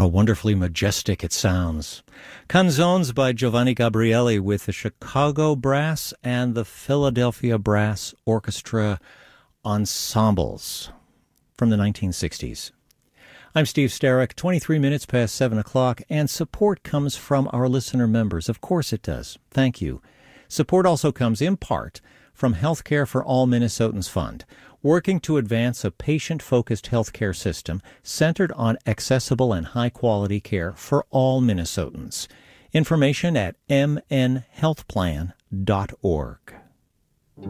How wonderfully majestic it sounds. Canzones by Giovanni Gabrieli with the Chicago Brass and the Philadelphia Brass Orchestra ensembles from the 1960s. I'm Steve Starrick, 23 minutes past 7 o'clock, and support comes from our listener members. Of course it does. Thank you. Support also comes in part from Healthcare for All Minnesotans Fund, working to advance a patient-focused healthcare system centered on accessible and high-quality care for all Minnesotans. Information at mnhealthplan.org.